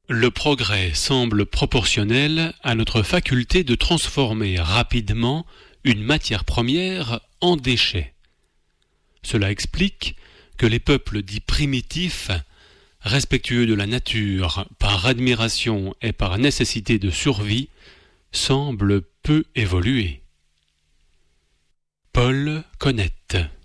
Le progrès semble proportionnel à notre faculté de transformer rapidement une matière première en déchet. Cela explique que les peuples dits primitifs, respectueux de la nature par admiration et par nécessité de survie, semblent peu évoluer. Paul Connet.